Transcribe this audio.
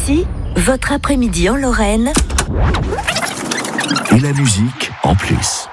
ici, votre après-midi en Lorraine. Et la musique en plus.